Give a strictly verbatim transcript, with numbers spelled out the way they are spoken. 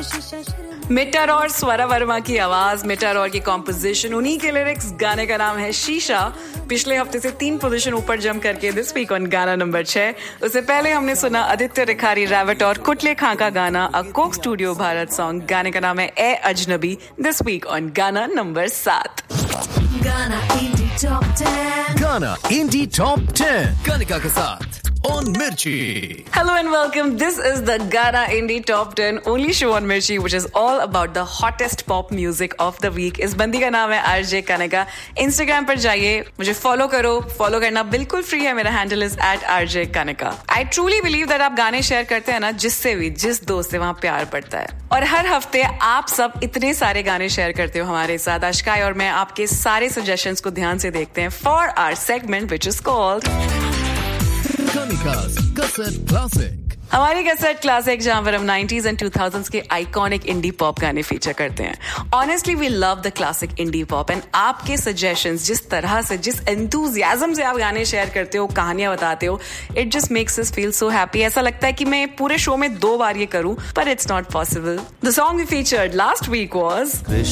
Metre और स्वरा वर्मा की आवाज, मिटर और की कॉम्पोजिशन, उन्हीं के लिरिक्स। गाने का नाम है शीशा। पिछले हफ्ते से तीन पोजीशन ऊपर जम करके दिस वीक ऑन गाना नंबर छह। उससे पहले हमने सुना आदित्य रिखारी रावत और कुटले खां का गाना अ कोक स्टूडियो भारत सॉन्ग। गाने का नाम है ए अजनबी। दिस वीक ऑन गाना नंबर सात। गाना इंडी टॉप टेन। गाना इंडी टॉप टेन कनिका के साथ on Mirchi. Hello and welcome. This is the Gaana Indie Top ten, only show on Mirchi, which is all about the hottest pop music of the week. इस बंदी का नाम है RJ Kanika. Instagram पर जाइए, मुझे follow करो। Follow करना बिल्कुल free है। मेरा handle is at RJ Kanika. I truly believe that आप गाने शेयर करते हैं ना, जिससे भी, जिस दोस्त से वहाँ प्यार पड़ता है। और हर हफ्ते आप सब इतने सारे गाने शेयर करते हो हमारे साथ। अश्काई और मैं आपके सारे suggestions को ध्यान से देखते हैं for our segment which is called Kanika's Cassette Classic. हमारी कैसेट क्लासिक, जहां पर हम नाइंटीज़ एंड टू थाउज़ेंड्स के आइकॉनिक इंडी पॉप गाने फीचर करते हैं। Honestly we love the classic indie pop and आपके सजेशंस, जिस तरह से, जिस एंथुजियाज्म से आप गाने शेयर करते हो, कहानियां बताते हो, it just makes us feel so happy. ऐसा लगता है कि मैं पूरे शो में दो बार ये करूं, पर it's not possible. The song we featured last week was